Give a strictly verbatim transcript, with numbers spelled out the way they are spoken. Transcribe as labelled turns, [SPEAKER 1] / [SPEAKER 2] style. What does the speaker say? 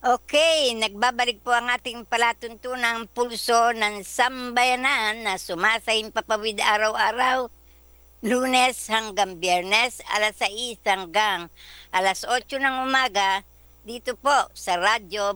[SPEAKER 1] Okay, nagbabalik po ang ating palatuntunang pulso ng sambayanan na sumasayang papawid araw-araw, Lunes hanggang Biyernes, alas sais hanggang alas otso ng umaga, dito po sa Radyo